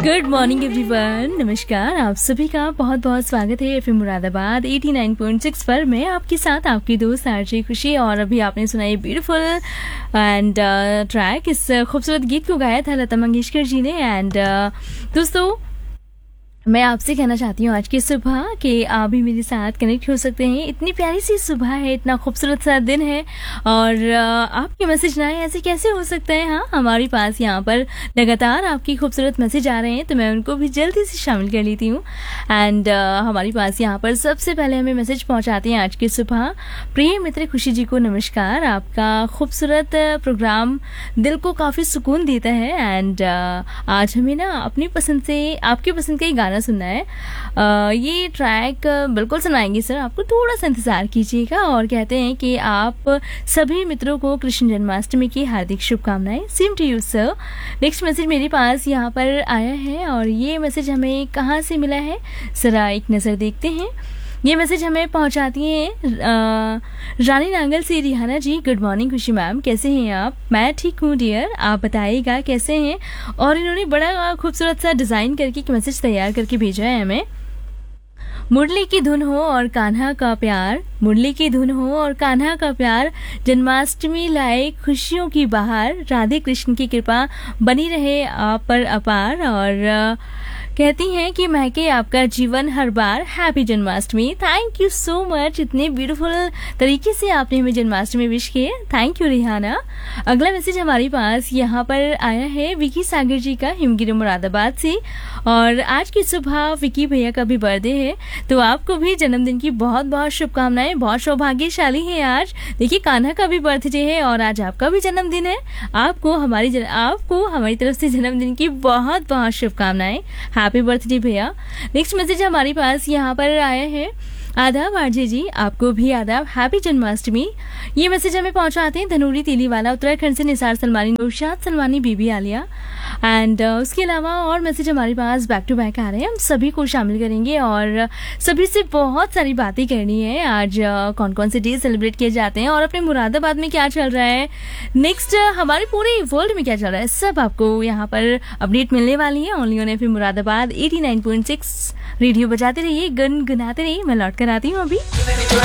Good morning everyone, नमस्कार। आप सभी का बहुत बहुत स्वागत है एफएम मुरादाबाद 89.6 पर। मैं आपके साथ आपकी दोस्त आरजे खुशी। और अभी आपने सुना ये ब्यूटीफुल एंड ट्रैक, इस खूबसूरत गीत को गाया था लता मंगेशकर जी ने। एंड दोस्तों, मैं आपसे कहना चाहती हूँ आज की सुबह कि आप भी मेरे साथ कनेक्ट हो सकते हैं। इतनी प्यारी सी सुबह है, इतना खूबसूरत सा दिन है और आपके मैसेज ना आए ऐसे कैसे हो सकता है। हाँ, हमारे पास यहाँ पर लगातार आपकी खूबसूरत मैसेज आ रहे हैं, तो मैं उनको भी जल्दी से शामिल कर लेती हूँ। एंड हमारे पास यहाँ पर सबसे पहले हमें मैसेज पहुँचाते हैं आज की सुबह प्रिय मित्र खुशी जी को नमस्कार। आपका खूबसूरत प्रोग्राम दिल को काफ़ी सुकून देता है। एंड आज हमें ना अपनी पसंद से आपकी पसंद का ही गाना सुनना है। ये ट्रैक बिल्कुल सुनाएंगे सर, आपको थोड़ा सा इंतजार कीजिएगा। और कहते हैं कि आप सभी मित्रों को कृष्ण जन्माष्टमी की हार्दिक शुभकामनाएं। Same to you sir. Next message मेरे पास यहाँ पर आया है और ये मैसेज हमें कहाँ से मिला है, जरा एक नज़र देखते हैं। ये मैसेज हमें पहुंचाती हैं रानी नांगल से रिहाना जी। गुड मॉर्निंग खुशी मैम, कैसे हैं आप? मैं ठीक हूँ डियर, आप बताइएगा कैसे हैं। और इन्होंने बड़ा खूबसूरत सा डिज़ाइन करके एक मैसेज तैयार करके भेजा है हमें। मुरली की धुन हो और कान्हा का प्यार, मुरली की धुन हो और कान्हा का प्यार, जन्माष्टमी लाए खुशियों की बहार, राधे कृष्ण की कृपा बनी रहे आप पर अपार। और कहती हैं कि महके आपका जीवन हर बार, happy Janmashtami. Thank you so much, इतने ब्यूटीफुल तरीके से आपने हमें जन्माष्टमी विश किए। Thank you Rihanna. अगला मैसेज हमारे पास यहाँ पर आया है विकी सागर जी का, हिमगिरी मुरादाबाद से। और आज की सुबह विकी भैया का भी बर्थडे है, तो आपको भी जन्मदिन की बहुत बहुत शुभकामनाएं। बहुत सौभाग्यशाली हैं आज। देखिए, कान्हा का भी बर्थडे है और आज आपका भी जन्मदिन है। आपको हमारी तरफ से जन्मदिन की बहुत बहुत शुभकामनाएं। हैप्पी बर्थडे भैया। नेक्स्ट मैसेज हमारे पास यहाँ पर आया है। आदाब आरजे जी, आपको भी आदाब, हैप्पी जन्माष्टमी। ये मैसेज हमें पहुंचाते हैं धनूरी तेलीवाला उत्तराखंड से निसार सलमानी, नौशाद सलमानी, बीबी आलिया। एंड उसके अलावा और मैसेज हमारे पास बैक टू बैक आ रहे हैं, हम सभी को शामिल करेंगे और सभी से बहुत सारी बातें करनी है। आज कौन कौन से डे सेलिब्रेट किए जाते हैं और अपने मुरादाबाद में क्या चल रहा है, नेक्स्ट हमारे पूरे वर्ल्ड में क्या चल रहा है, सब आपको यहाँ पर अपडेट मिलने वाली है। Only on FM Moradabad 89.6। Radio बजाते रहिए, गुनगुनाते रहिए। मैं लौट कर आती हूँ अभी।